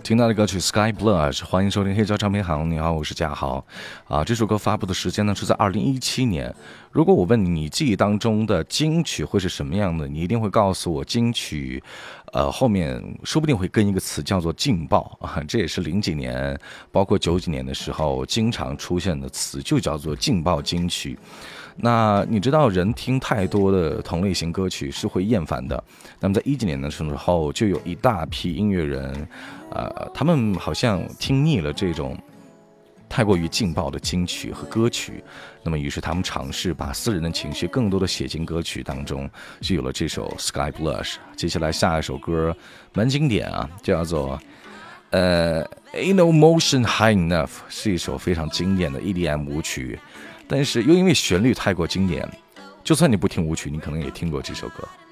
听到的歌曲 Sky Blush， 欢迎收听黑胶唱片行。你好，我是嘉豪。这首歌发布的时间呢是在2017年。如果我问你，你记忆当中的金曲会是什么样的，你一定会告诉我金曲，后面说不定会跟一个词叫做劲爆啊，这也是00几年，包括90几年的时候经常出现的词，就叫做劲爆金曲。那你知道人听太多的同类型歌曲是会厌烦的。那么在10几年的时候，就有一大批音乐人，他们好像听腻了这种太过于劲爆的金曲和歌曲，那么于是他们尝试把私人的情绪更多的写进歌曲当中，就有了这首 Sky Blush。 接下来下一首歌蛮经典啊，叫做Ain't No Motion High Enough， 是一首非常经典的 EDM 舞曲，但是又因为旋律太过经典，就算你不听舞曲，你可能也听过这首歌。